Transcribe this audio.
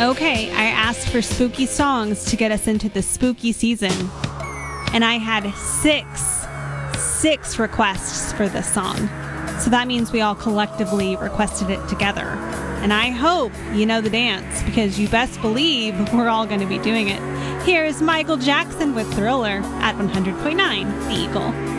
Okay, I asked for spooky songs to get us into the spooky season. And I had six requests for this song. So that means we all collectively requested it together. And I hope you know the dance, because you best believe we're all going to be doing it. Here's Michael Jackson with Thriller at 100.9 The Eagle.